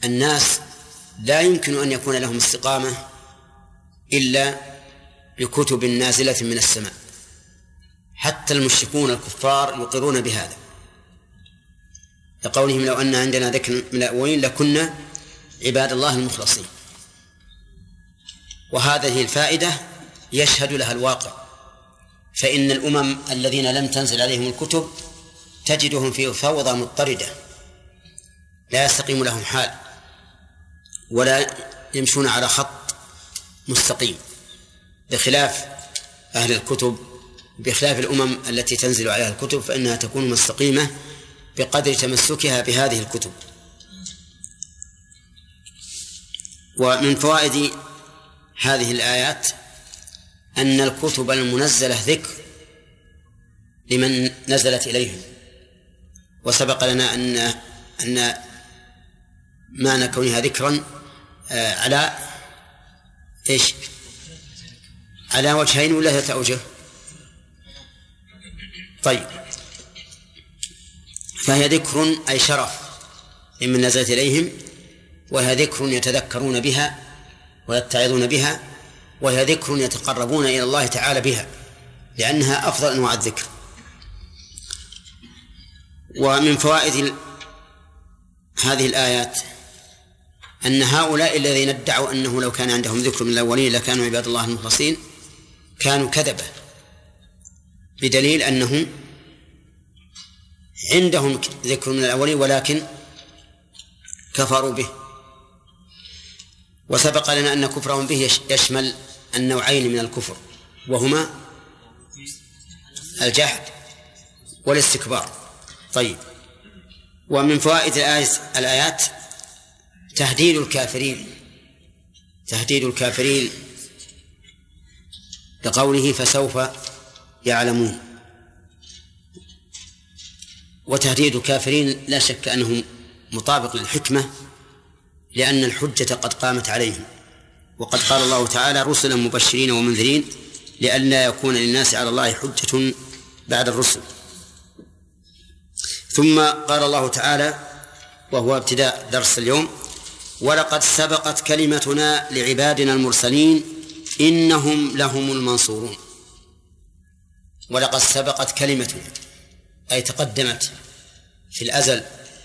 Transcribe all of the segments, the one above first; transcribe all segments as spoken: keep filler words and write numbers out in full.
الناس لا يمكن أن يكون لهم استقامة إلا بكتب نازلة من السماء، حتى المشركون الكفار يقرون بهذا، لقولهم لو أن عندنا ذكر من الأولين لكنا عباد الله المخلصين. وهذه الفائدة يشهد لها الواقع، فإن الأمم الذين لم تنزل عليهم الكتب تجدهم في فوضى مضطردة، لا يستقيم لهم حال ولا يمشون على خط مستقيم، بخلاف أهل الكتب، بخلاف الأمم التي تنزل عليها الكتب فإنها تكون مستقيمة بقدر تمسكها بهذه الكتب. ومن فوائد هذه الآيات أن الكتب المنزلة ذكر لمن نزلت إليهم، وسبق لنا أن أن معنى كونها ذكرا على إيش؟ على وجهين ولا ثلاثة أوجه؟ طيب، فهي ذكر أي شرف لمن نزلت إليهم، وهي ذكر يتذكرون بها ويتعظون بها، وهي ذكر يتقربون إلى الله تعالى بها، لأنها أفضل أنواع الذكر. ومن فوائد هذه الآيات أن هؤلاء الذين ادعوا أنه لو كان عندهم ذكر من الأولين لكانوا عباد الله المخلصين كانوا كذبة، بدليل أنهم عندهم ذكر من الأولين ولكن كفروا به. وسبق لنا أن كفرهم به يشمل النوعين من الكفر، وهما الجحد والاستكبار. طيب، ومن فوائد الآيات تهديد الكافرين تهديد الكافرين لقوله فسوف يعلمون. وتهديد الكافرين لا شك أنه مطابق للحكمة، لأن الحجة قد قامت عليهم، وقد قال الله تعالى رسلا مبشرين ومنذرين لئلا يكون للناس على الله حجة بعد الرسل. ثم قال الله تعالى وهو ابتداء درس اليوم: ولقد سبقت كلمتنا لعبادنا المرسلين إنهم لهم المنصورون. ولقد سبقت كلمتنا أي تقدمت في الأزل،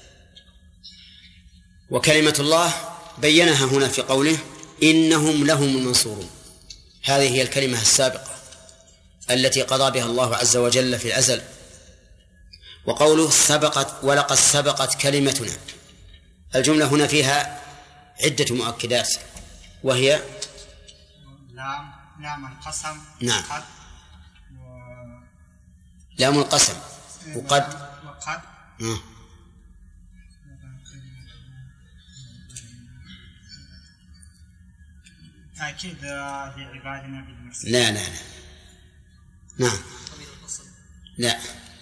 وكلمة الله بينها هنا في قوله إنهم لهم المنصورون. هذه هي الكلمة السابقة التي قضى بها الله عز وجل في الأزل. وقوله سبقت ولقد سبقت كلمتنا، الجملة هنا فيها عدة مؤكدات، وهي لام لام القسم. نعم، لام القسم وقد وقد آه. تأكيد لعبادنا بالمرسلين. لا لا لا نعم لا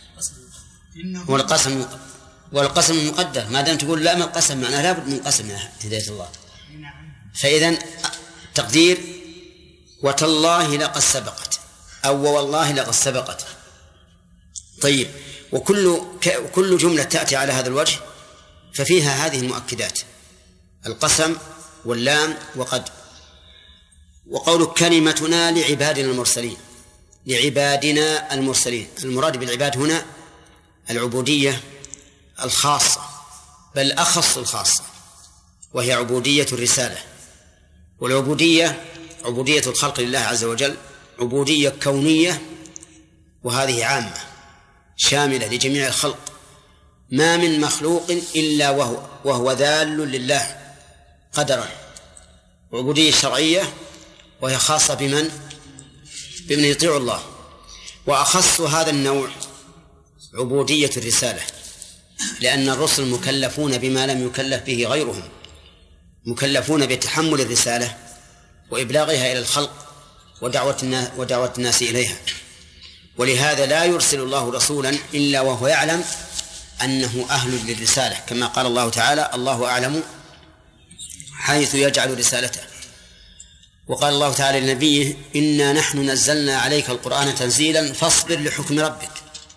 والقسم والقسم مقدر، ما دام تقول لا من القسم معناه لا بد من قسم يا هداية الله. فإذن تقدير وتالله لقد سبقت أو والله لقد سبقت. طيب، وكل كل جملة تأتي على هذا الوجه ففيها هذه المؤكدات: القسم واللام وقد. وقول كلمتنا لعبادنا المرسلين، لعبادنا المرسلين، المراد بالعباد هنا العبودية الخاصة، بل أخص الخاصة، وهي عبودية الرسالة. والعبودية عبودية الخلق لله عز وجل عبودية كونية، وهذه عامة شاملة لجميع الخلق، ما من مخلوق إلا وهو وهو ذال لله قدرا. وعبودية شرعية وهي خاصة بمن بمن يطيع الله. وأخص هذا النوع عبودية الرسالة، لأن الرسل مكلفون بما لم يكلف به غيرهم، مكلفون بتحمل الرسالة وإبلاغها إلى الخلق ودعوة الناس, ودعوة الناس إليها. ولهذا لا يرسل الله رسولا إلا وهو يعلم أنه أهل للرسالة، كما قال الله تعالى: الله أعلم حيث يجعل رسالته. وقال الله تعالى لنبيه: إنا نحن نزلنا عليك القرآن تنزيلا فاصبر لحكم ربك.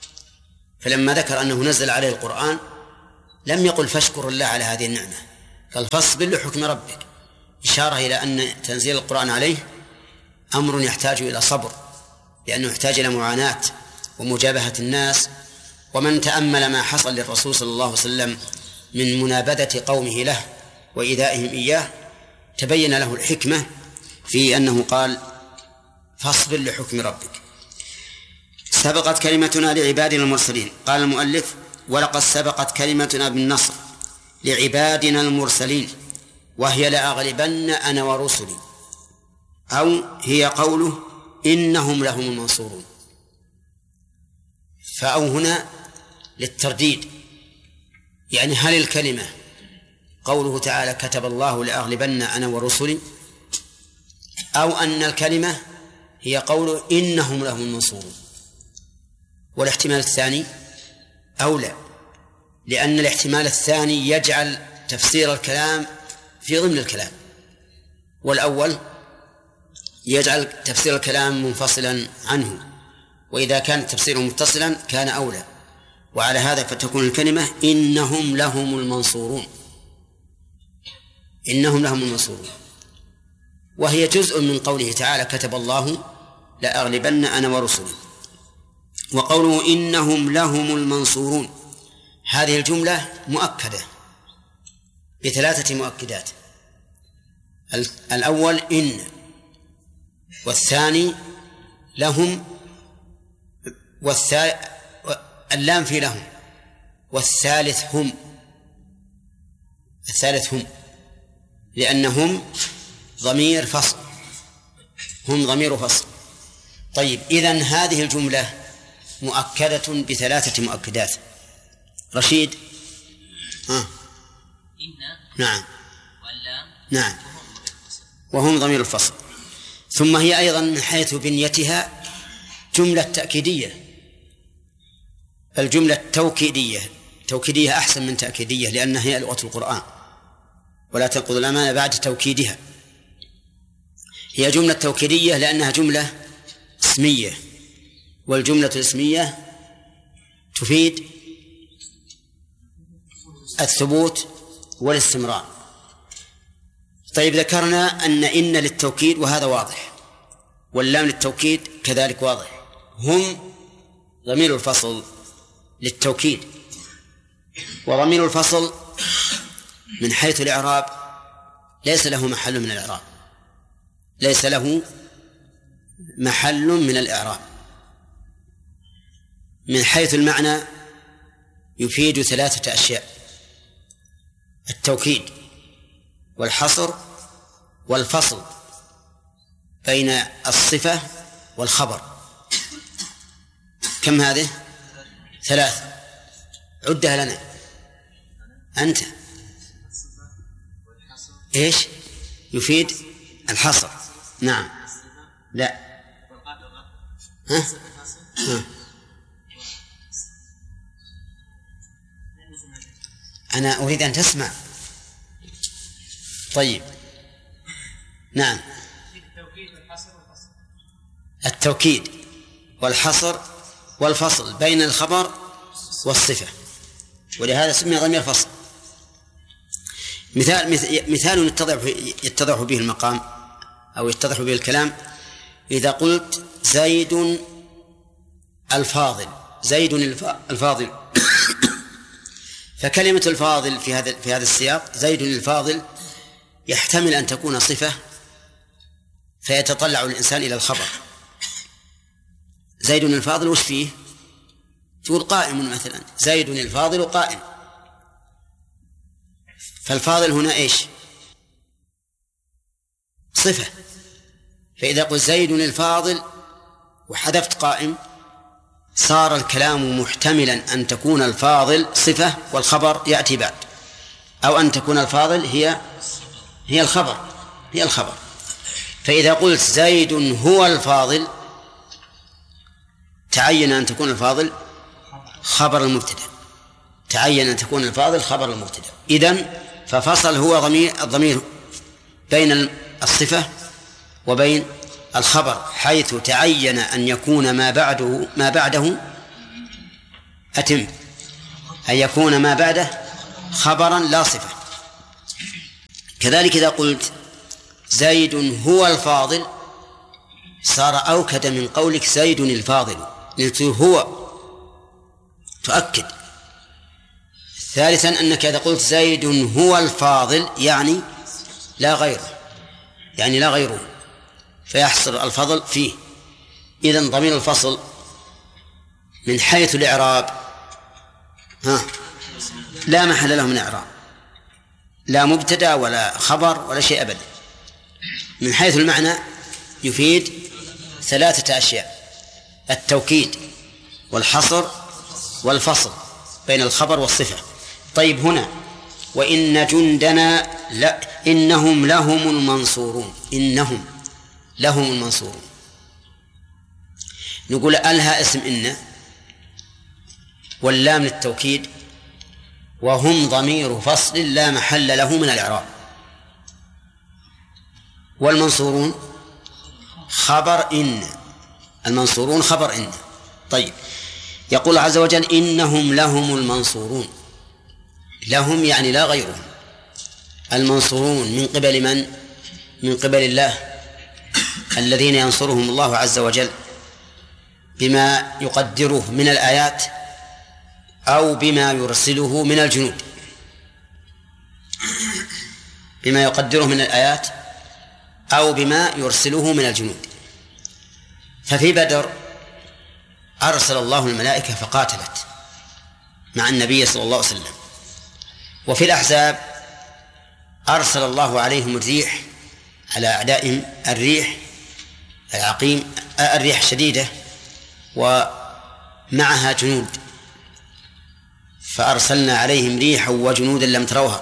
فلما ذكر أنه نزل عليه القرآن لم يقل فاشكر الله على هذه النعمة، قال فاصبر لحكم ربك، إشارة إلى أن تنزيل القرآن عليه أمر يحتاج إلى صبر، لأنه يحتاج إلى معاناة ومجابهة الناس. ومن تأمل ما حصل للرسول صلى الله عليه وسلم من منابذة قومه له وإيذائهم إياه تبين له الحكمة في أنه قال فاصبر لحكم ربك. سبقت كلمتنا لعبادنا المرسلين. قال المؤلف ولقد سبقت كلمتنا بالنصر لعبادنا المرسلين وهي لأغلبن أنا ورسلي، أو هي قوله إنهم لهم المنصورون. فأو هنا للترديد، يعني هل الكلمة قوله تعالى كتب الله لأغلبن أنا ورسلي، أو أن الكلمة هي قوله إنهم لهم المنصورون؟ والاحتمال الثاني أولى، لأن الاحتمال الثاني يجعل تفسير الكلام في ضمن الكلام، والأول يجعل تفسير الكلام منفصلا عنه، وإذا كان التفسير متصلا كان أولى. وعلى هذا فتكون الكلمة إنهم لهم المنصورون، إنهم لهم المنصورون، وهي جزء من قوله تعالى كتب الله لأغلبن أنا ورسلي. وقوله إنهم لهم المنصورون هذه الجملة مؤكدة بثلاثة مؤكدات: الأول إن، والثاني لهم، والثالث اللام في لهم، والثالث هم، الثالث هم لأنهم ضمير فصل، هم ضمير فصل. طيب، إذن هذه الجملة مؤكدة بثلاثة مؤكدات. رشيد ها. نعم نعم وهم ضمير الفصل. ثم هي أيضا من حيث بنيتها جملة تأكيدية، بل جملة توكيدية. توكيدية أحسن من تأكيدية لأنها هي لغة القرآن، ولا تنقض الأمانة بعد توكيدها. هي جملة توكيدية لأنها جملة اسمية، والجملة الاسمية تفيد الثبوت والاستمرار. طيب، ذكرنا أن إن للتوكيد وهذا واضح، واللام للتوكيد كذلك واضح. هم ضمير الفصل للتوكيد، وضمير الفصل من حيث الإعراب ليس له محل من الإعراب، ليس له محل من الإعراب. من حيث المعنى يفيد ثلاثة أشياء: التوكيد والحصر والفصل بين الصفة والخبر. كم هذه؟ ثلاث. عدها لنا أنت. إيش يفيد الحصر؟ نعم. لا. ها؟ ها. أنا أريد أن تسمع. طيب، نعم. التوكيد والحصر والفصل بين الخبر والصفة، ولهذا سمي ضمير فصل. مثال مثال يتضح يتضح به المقام أو يتضح به الكلام: إذا قلت زيد الفاضل، زيد الفاضل، فكلمة الفاضل في هذا في هذا السياق زيد الفاضل يحتمل أن تكون صفة، فيتطلع الإنسان إلى الخبر. زيد الفاضل وش فيه؟ تقول قائم مثلا، زيد الفاضل قائم، فالفاضل هنا إيش؟ صفة. فإذا قلت زيد الفاضل وحذفت قائم صار الكلام محتملا أن تكون الفاضل صفة والخبر يأتي بعد، أو أن تكون الفاضل هي هي الخبر هي الخبر. فإذا قلت زيد هو الفاضل تعين أن تكون الفاضل خبر المبتدأ، تعين أن تكون الفاضل خبر المبتدأ. إذن ففصل هو ضمير الضمير بين الصفة وبين الخبر، حيث تعين أن يكون ما بعده ما بعده أتم، أن يكون ما بعده خبرا لا صفة. كذلك إذا قلت زيد هو الفاضل صار أوكد من قولك زيد الفاضل، لأنه هو تؤكد. ثالثا أنك إذا قلت زيد هو الفاضل يعني لا غيره، يعني لا غيره، فيحصل الفضل فيه. إذن ضمير الفصل من حيث الإعراب ها لا محل له من إعراب، لا مبتدأ ولا خبر ولا شيء أبدا. من حيث المعنى يفيد ثلاثة أشياء: التوكيد والحصر والفصل بين الخبر والصفة. طيب هنا وإن جندنا لا إنهم لهم المنصورون، إنهم لهم المنصورون، نقول ألها اسم إن واللام للتوكيد، وهم ضمير فصل لا محل له من الإعراب، والمنصورون خبر إن، المنصورون خبر إن. طيب يقول عز وجل إنهم لهم المنصورون، لهم يعني لا غيرهم، المنصورون من قبل من؟ من قبل الله، الذين ينصرهم الله عز وجل بما يقدره من الآيات أو بما يرسله من الجنود، بما يقدره من الآيات أو بما يرسله من الجنود. ففي بدر أرسل الله الملائكة فقاتلت مع النبي صلى الله عليه وسلم، وفي الأحزاب أرسل الله عليهم الريح على أعدائهم، الريح العقيم، الريح الشديدة ومعها جنود، فأرسلنا عليهم ريحا وجنودا لم تروها.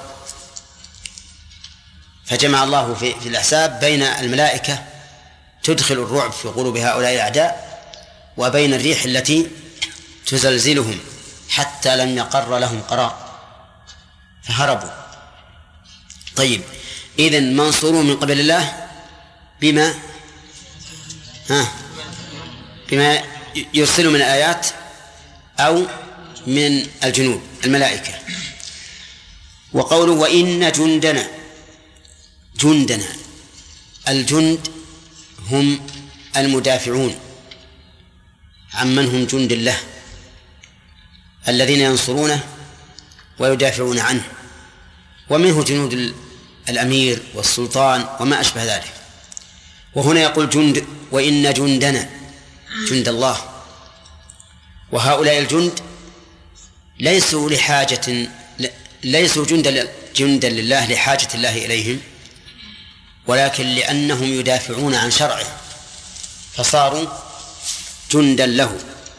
فجمع الله في, في الأحزاب بين الملائكة تدخل الرعب في قلوب هؤلاء الأعداء وبين الريح التي تزلزلهم حتى لم يقر لهم قرار فهربوا. طيب إذن منصورون من قبل الله بما ها بما يرسل من الآيات أو من الجنود الملائكة. وقوله وإن جندنا، جندنا الجند هم المدافعون عمن هم جند الله، الذين ينصرونه ويدافعون عنه، ومنه جنود الأمير والسلطان وما أشبه ذلك. وهنا يقول جند وإن جندنا، جند الله، وهؤلاء الجند ليسوا لحاجة، ليسوا جندا جندا لله لحاجة الله إليهم، ولكن لأنهم يدافعون عن شرعه فصاروا جندا له.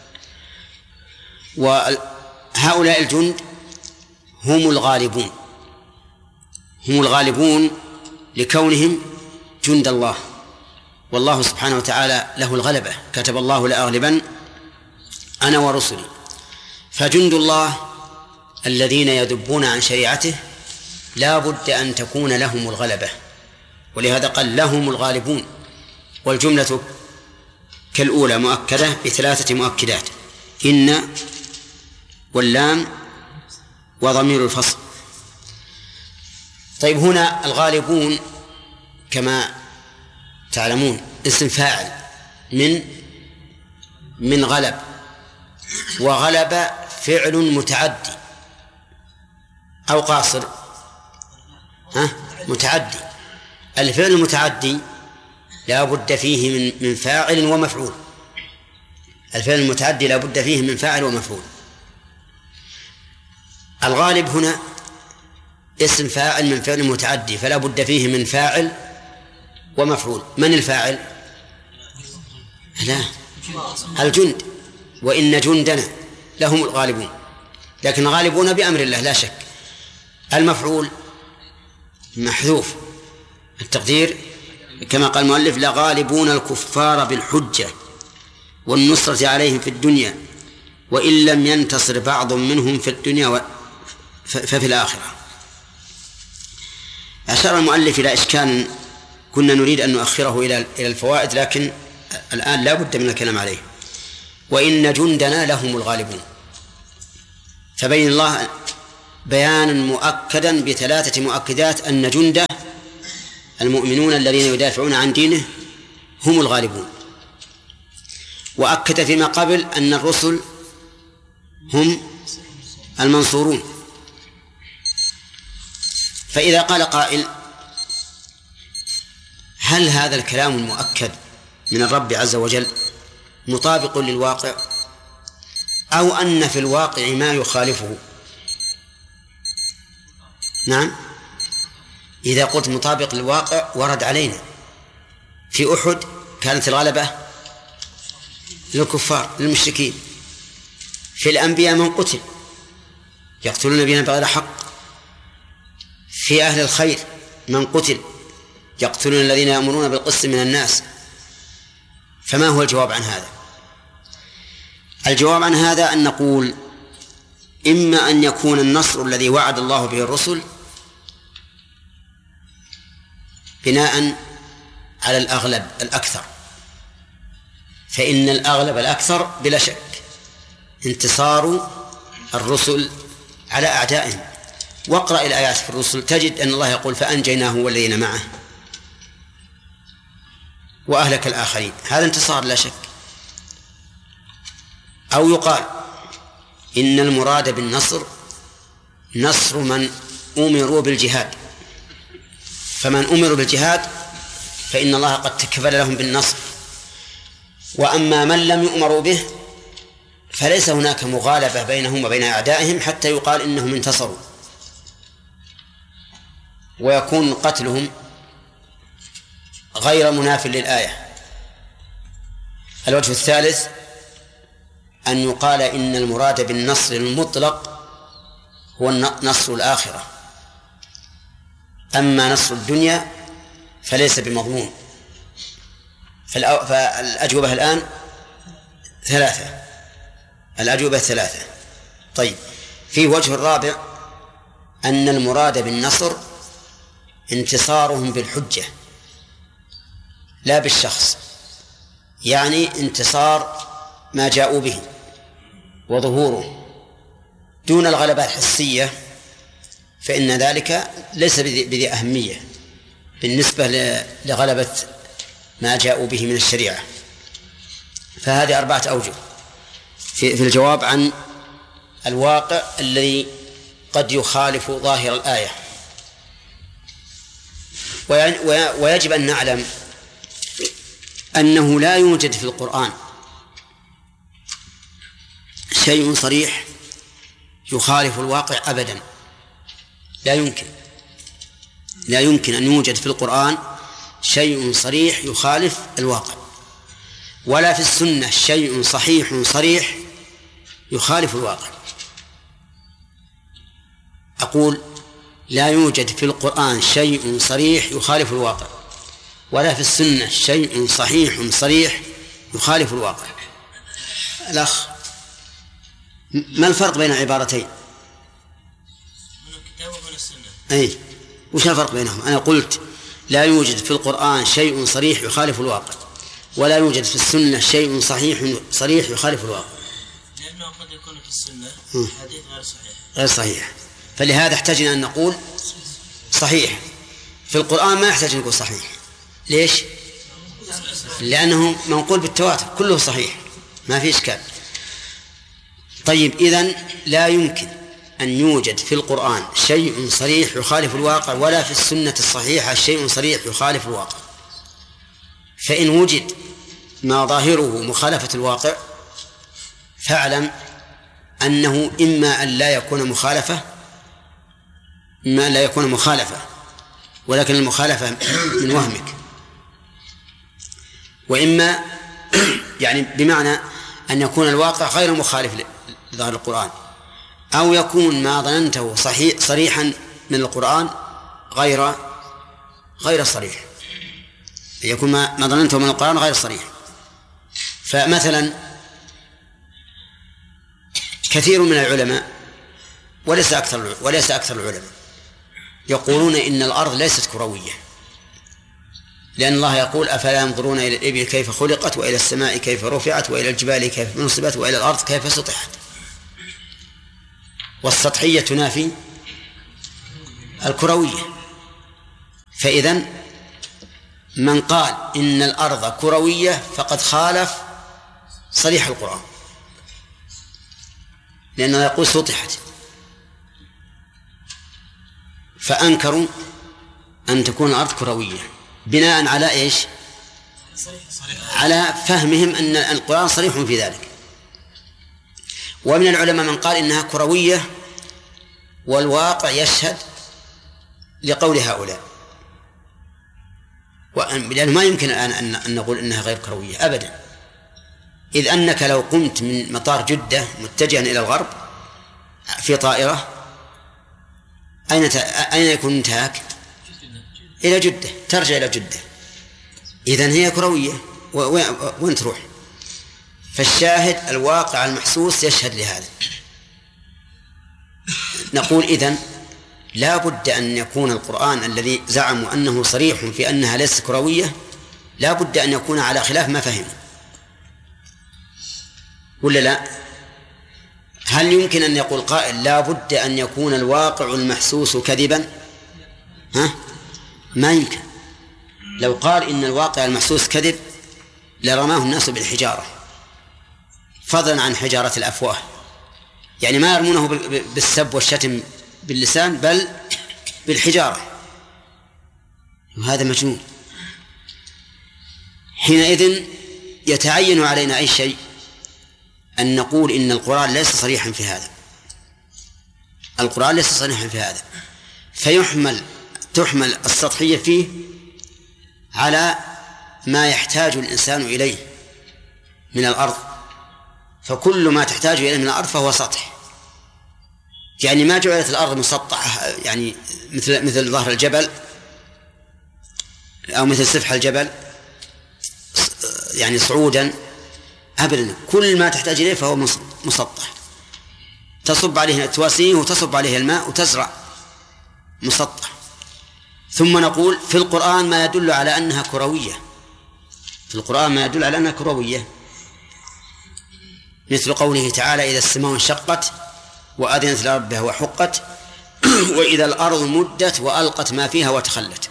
وهؤلاء الجند هم الغالبون، هم الغالبون لكونهم جند الله، والله سبحانه وتعالى له الغلبة، كتب الله لأغلبن أنا ورسلي. فجند الله الذين يذبون عن شريعته لا بد أن تكون لهم الغلبة، ولهذا قال لهم الغالبون، والجملة كالأولى مؤكدة بثلاثة مؤكدات: إن واللام وضمير الفصل. طيب هنا الغالبون كما تعلمون اسم فاعل من من غلب، وغلب فعل متعدي أو قاصر ها متعدي. الفعل المتعدي لا بد فيه من من فاعل ومفعول، الفعل المتعدي لا بد فيه من فاعل ومفعول. الغالب هنا اسم فاعل من فعل متعدي فلا بد فيه من فاعل ومفعول. من الفاعل؟ لا الجند، وإن جندنا لهم الغالبون، لكن غالبون بأمر الله لا شك. المفعول محذوف التقدير كما قال المؤلف: لغالبون الكفار بالحجة والنصرة عليهم في الدنيا وإن لم ينتصر بعض منهم في الدنيا ففي الآخرة. أشار المؤلف إلى إشكال كنا نريد أن نؤخره إلى إلى الفوائد، لكن الآن لا بد من الكلام عليه. وإن جندنا لهم الغالبون، فبين الله بيانا مؤكدا بثلاثة مؤكدات أن جنده المؤمنون الذين يدافعون عن دينه هم الغالبون. وأكد فيما قبل أن الرسل هم المنصورون. فإذا قال قائل هل هذا الكلام المؤكد من الرب عز وجل مطابق للواقع أو أن في الواقع ما يخالفه؟ نعم، إذا قلت مطابق للواقع ورد علينا في أحد كانت الغلبة للكفار للمشركين، في الأنبياء من قتل يقتلون نبينا بغير حق، في أهل الخير من قتل يقتلون الذين يأمرون بالقسط من الناس. فما هو الجواب عن هذا؟ الجواب عن هذا أن نقول إما أن يكون النصر الذي وعد الله به الرسل بناء على الأغلب الأكثر، فإن الأغلب الأكثر بلا شك انتصار الرسل على أعدائهم. واقرأ الآيات في الرسل تجد أن الله يقول فأنجيناه والذين معه وأهلك الآخرين، هذا انتصار لا شك. أو يقال إن المراد بالنصر نصر من أمروا بالجهاد، فمن أمروا بالجهاد فإن الله قد تكفل لهم بالنصر، وأما من لم يؤمروا به فليس هناك مغالبة بينهم وبين أعدائهم حتى يقال إنهم انتصروا، ويكون قتلهم غير مناف للآية. الوجه الثالث أن يقال إن المراد بالنصر المطلق هو نصر الآخرة، أما نصر الدنيا فليس بمضمون. فالأجوبة الآن ثلاثة، الأجوبة ثلاثة. طيب، في وجه الرابع أن المراد بالنصر انتصارهم بالحجة لا بالشخص، يعني انتصار ما جاءوا به وظهوره دون الغلبات الحسية، فإن ذلك ليس بذي أهمية بالنسبة لغلبة ما جاءوا به من الشريعة. فهذه أربعة أوجه في الجواب عن الواقع الذي قد يخالف ظاهر الآية. ويجب أن نعلم أنه لا يوجد في القرآن شيء صريح يخالف الواقع أبدا، لا يمكن لا يمكن أن يوجد في القرآن شيء صريح يخالف الواقع، ولا في السنة شيء صحيح صريح يخالف الواقع. أقول لا يوجد في القرآن شيء صريح يخالف الواقع، ولا في السنة شيء صحيح صريح يخالف الواقع. الأخ، ما الفرق بين العبارتين؟ من الكتاب ومن السنة. أي، وش الفرق بينهم؟ أنا قلت لا يوجد في القرآن شيء صريح يخالف الواقع، ولا يوجد في السنة شيء صحيح صريح يخالف الواقع، لأنه قد يكون في السنة حديث غير صحيح غير صحيح. فلهذا احتاجنا أن نقول صحيح. في القرآن ما يحتاج أن نقول صحيح. ليش؟ لأنه منقول بالتواتر كله صحيح، ما في إشكال. طيب، إذن لا يمكن أن يوجد في القرآن شيء صريح يخالف الواقع، ولا في السنة الصحيحة شيء صريح يخالف الواقع. فإن وجد ما ظاهره مخالفة الواقع فاعلم أنه إما أن لا يكون مخالفة إما أن لا يكون مخالفة ولكن المخالفة من وهمك، وإما يعني بمعنى أن يكون الواقع غير مخالف لظاهر القرآن، أو يكون ما ظننته صحيح صريحا من القرآن غير غير صريح، يكون ما ظننته من القرآن غير صريح. فمثلا كثير من العلماء وليس أكثر وليس أكثر العلماء يقولون إن الأرض ليست كروية، لأن الله يقول أفلا ينظرون إلى الإبل كيف خلقت وإلى السماء كيف رفعت وإلى الجبال كيف نصبت وإلى الأرض كيف سطحت. والسطحية تنافي الكروية، فإذن من قال إن الأرض كروية فقد خالف صريح القرآن، لأنه يقول سطحت، فأنكروا أن تكون الأرض كروية بناء على إيش؟ على فهمهم أن القرآن صريح في ذلك. ومن العلماء من قال إنها كروية والواقع يشهد لقول هؤلاء، لأنه ما يمكن الآن أن نقول إنها غير كروية أبدا، إذ أنك لو قمت من مطار جدة متجها إلى الغرب في طائرة أين أين يكون انتهاك؟ إلى جدة، ترجع إلى جدة، إذن هي كروية، وين تروح؟ فالشاهد الواقع المحسوس يشهد لهذا. نقول إذن لا بد أن يكون القرآن الذي زعموا أنه صريح في أنها ليست كروية لا بد أن يكون على خلاف ما فهموا، ولا لا؟ هل يمكن أن يقول قائل لا بد أن يكون الواقع المحسوس كذبا؟ ها؟ ما يمكن. لو قال إن الواقع المحسوس كذب لرماه الناس بالحجارة، فضلا عن حجارة الأفواه، يعني ما يرمونه بالسب والشتم باللسان بل بالحجارة، وهذا مجنون. حينئذ يتعين علينا أي شيء أن نقول إن القرآن ليس صريحا في هذا، القرآن ليس صريحا في هذا، فيحمل تحمل السطحية فيه على ما يحتاج الإنسان إليه من الأرض، فكل ما تحتاج إليه من الأرض فهو سطح. يعني ما جعلت الأرض مسطحة يعني مثل مثل ظهر الجبل أو مثل سفح الجبل يعني صعودا أبدا، كل ما تحتاج إليه فهو مسطح، تصب عليه التواسيه وتصب عليه الماء وتزرع مسطح. ثم نقول في القرآن ما يدل على أنها كروية، في القرآن ما يدل على أنها كروية، مثل قوله تعالى إذا السماء انشقت وأذنت لربها وحقت وإذا الأرض مدت وألقت ما فيها وتخلت.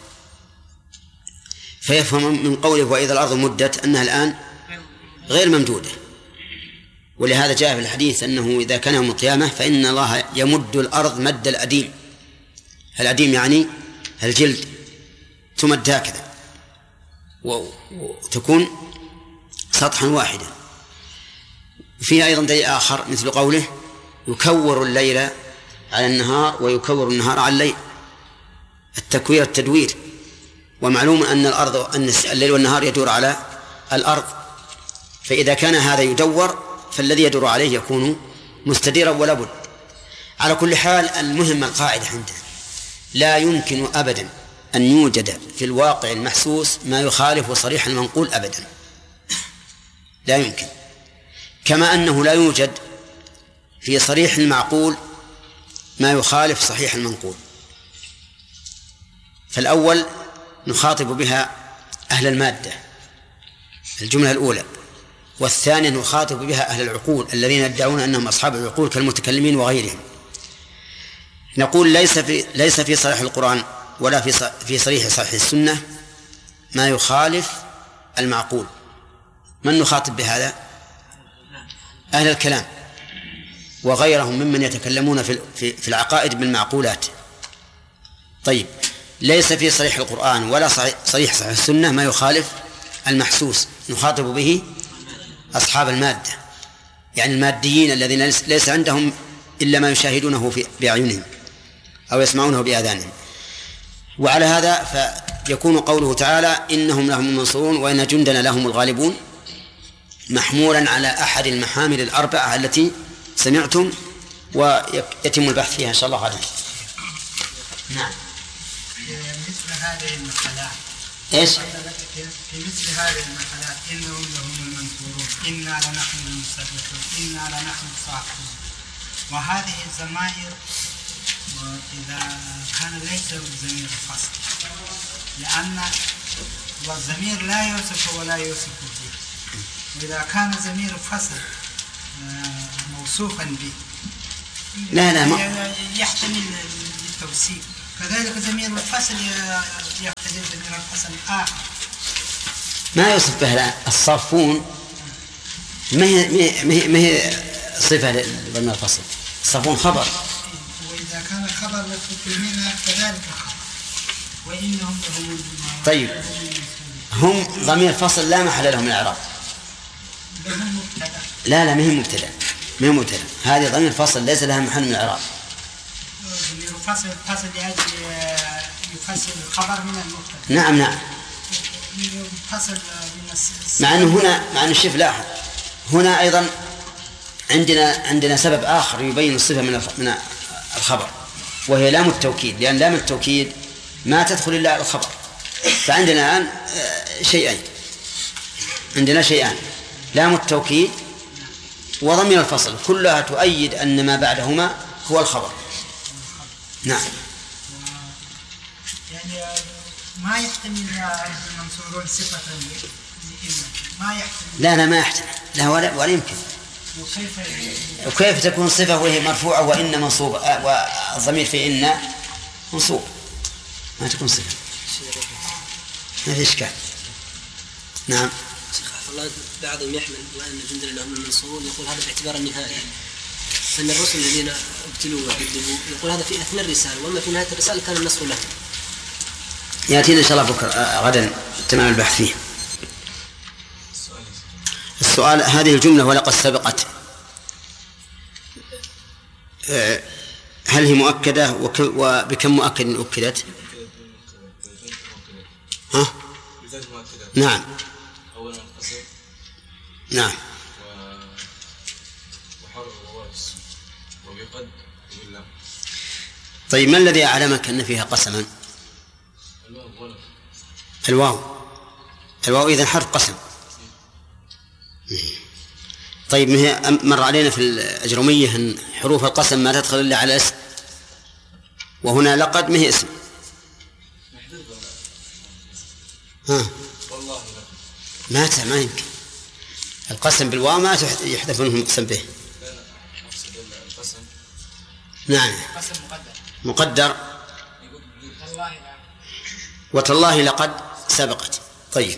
فيفهم من قوله وإذا الأرض مدت أنها الآن غير ممدودة، ولهذا جاء في الحديث أنه إذا كان يوم القيامة فإن الله يمد الأرض مد الأديم، الأديم يعني الجلد، تمد هكذا وتكون سطحا واحدا. فيها أيضا دليل آخر مثل قوله يكور الليل على النهار ويكور النهار على الليل، التكوير التدوير، ومعلوم أن الأرض أن الليل والنهار يدور على الأرض، فإذا كان هذا يدور فالذي يدور عليه يكون مستديرا ولا بد. على كل حال المهم القاعدة عندنا لا يمكن أبدا أن يوجد في الواقع المحسوس ما يخالف صريح المنقول أبدا، لا يمكن، كما أنه لا يوجد في صريح المعقول ما يخالف صحيح المنقول. فالأول نخاطب بها أهل المادة الجملة الأولى، والثانية نخاطب بها أهل العقول الذين يدعون أنهم أصحاب العقول كالمتكلمين وغيرهم. نقول ليس في ليس في صريح القرآن ولا في في صريح صحيح السنة ما يخالف المعقول. من نخاطب بهذا؟ أهل الكلام وغيرهم ممن يتكلمون في في العقائد بالمعقولات. طيب ليس في صريح القرآن ولا صريح صحيح السنة ما يخالف المحسوس، نخاطب به أصحاب المادة، يعني الماديين الذين ليس عندهم إلا ما يشاهدونه في بأعينهم أو يسمعونه بآذانهم. وعلى هذا فيكون قوله تعالى إنهم لهم المنصورون وإن جندنا لهم الغالبون محمولا على أحد المحامل الأربعة التي سمعتم، ويتم البحث فيها إن شاء الله غدا. نعم. مثل هذه المقالات إيش؟ في مثل هذه المقالات إنهم لهم المنصورون إنا لنحن المسبحون إنا لنحن الصاحبون، وهذه الضمائر وإذا كان ليس ضمير فصل، لأن والضمير لا يوصف ولا يوصف به، وإذا كان ضمير فصل موصوفا به لا لا ما يحتمل التوصيف، كذلك ضمير الفصل يحتمل ضمير الفصل آخر ما يوصف بها الآن. الصافون ما هي ما هي ما هي صفة لضمير الفصل. الصافون خبر، وإذا كان خبر للمتكلمين كذلك خبر، وإنهم لهم. طيب هم ضمير فصل لا محل لهم من الإعراب. لا لا ما هي مبتدأ، ما هي مبتدأ، هذه ضمير فصل ليس لها محل من الإعراب. يفصل فصل لأجل يفصل الخبر من المبتدأ. نعم نعم. يفصل مع أنه هنا مع أن الشيخ لاحظ هنا أيضا عندنا عندنا سبب آخر يبين الصفة من من الخبر، وهي لام التوكيد، لأن لام التوكيد ما تدخل إلا على الخبر. فعندنا الآن شيئين، عندنا شيئان، لام التوكيد وضمير الفصل، كلها تؤيد أن ما بعدهما هو الخبر. نعم. يعني ما يحتمل المنصورون صفة ما يحتمل. لا لا ما يحتمل، لا ولا, ولا يمكن. وكيف وكيف تكون صفة وهي مرفوعة وإن منصوبة، والضمير في إن منصوب، ما تكون صفة، ما في إشكال. نعم. شيخ الله بعضهم يحمل وأن جندنا لهم المنصورون، يقول هذا باعتبار النهاية، أن الرسل الذين ابتلوا وكذبوا يقول هذا في أثناء الرسالة، وأما في نهاية الرسالة كان النصر لهم. يأتينا إن شاء الله بكرة غدا تمام البحث فيه. السؤال هذه الجملة ولقد سبقت هل هي مؤكدة وبكم مؤكد أكدت؟ ها؟ نعم. نعم. طيب ما الذي أعلمك أن فيها قسما؟ الواو. الواو إذن حرف قسم. طيب مر علينا في الأجرمية أن حروف القسم ما تدخل إلا على اسم، وهنا لقد ما هي اسم. ها ما ما يمكن القسم بالواو ما يحذف منه المقسم به. نعم مقدر. وتالله لقد سبقت. طيب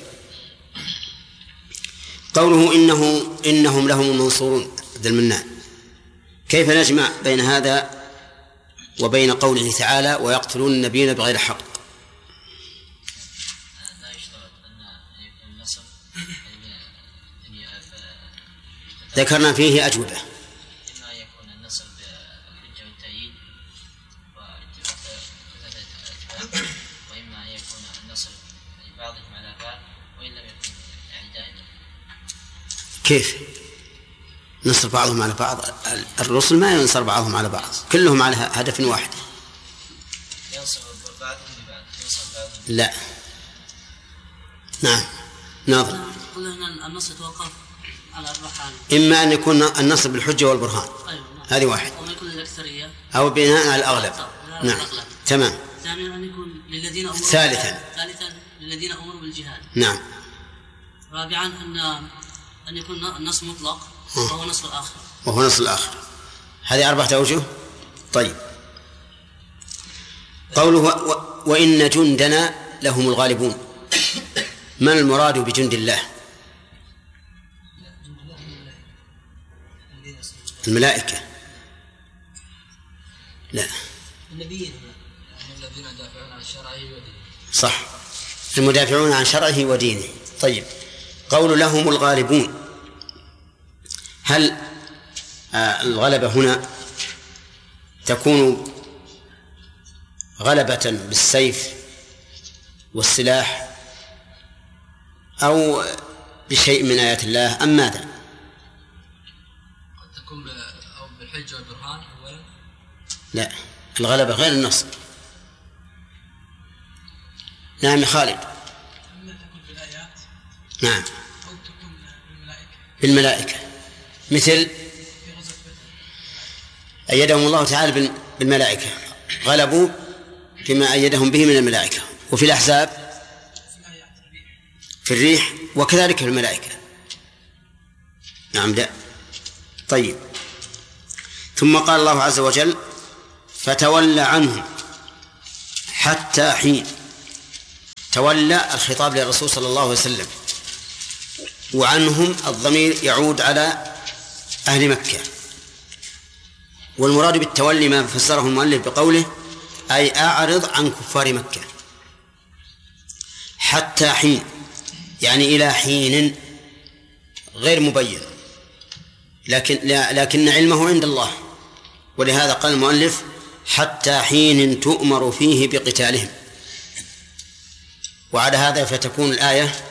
قوله إنه إنهم لهم المنصورون عبد المنان، كيف نجمع بين هذا وبين قوله تعالى ويقتلون النبيين بغير حق؟ لا يشترط أن النصر ذكرنا فيه أجوبة. إما يكون النصر بالحجة والتأييد وإما يكون النصر بعضهم على بعض وإن لم يكن يعني دائما. كيف نصر بعضهم على بعض؟ الرسل ما ينصر بعضهم على بعض، كلهم على هدف واحد. ينصر بعضهم ببعض ينصر بعضهم. لا. نعم ناظر. قلنا أن النصر يتوقف على الرحال، إما أن يكون النصر بالحجة والبرهان. أيوة. هذه واحد. أو يكون للأكثرية أو بناء على الأغلب. نعم الأغلب. تمام. ثانيا أن يكون للذين أمروا. ثالثا. ثالثا للذين أمروا بالجهاد. نعم. رابعا أن أن يكون النصر مطلق وهو نصر الآخر. وهو نصر الآخر. هذه أربعة أوجه. طيب قوله و... وإن جندنا لهم الغالبون، ما المراد بجند الله؟ الملائكة. لا النبيين الذين يدافعون عن شرعه ودينه. صح، المدافعون عن شرعه ودينه. طيب قول لهم الغالبون، هل الغلبة هنا تكون غلبة بالسيف والسلاح أو بشيء من آيات الله أم ماذا؟ قد تكون أو بالحجة والبرهان أولا. لا الغلبة غير النصر. نعم يا خالد. إما تكون بالآيات. نعم. أو تكون بالملائكة. بالملائكة مثل أيدهم الله تعالى بالملائكة، غلبوا بما أيدهم به من الملائكة. وفي الأحزاب في الريح وكذلك في الملائكة. نعم لا. طيب ثم قال الله عز وجل فتولى عنهم حتى حين. تولى الخطاب للرسول صلى الله عليه وسلم وعنهم الضمير يعود على أهل مكة. والمراد بالتولي ما فسره المؤلف بقوله أي أعرض عن كفار مكة حتى حين، يعني إلى حين غير مبين، لكن لكن علمه عند الله، ولهذا قال المؤلف حتى حين تؤمر فيه بقتالهم. وعلى هذا فتكون الآية